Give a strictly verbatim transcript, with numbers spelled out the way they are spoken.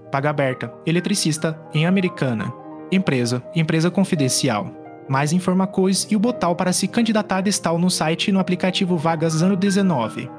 Vaga aberta, eletricista, em Americana. Empresa, empresa confidencial. Mais informações e o botão para se candidatar está no site e no aplicativo Vagas Ano dezenove.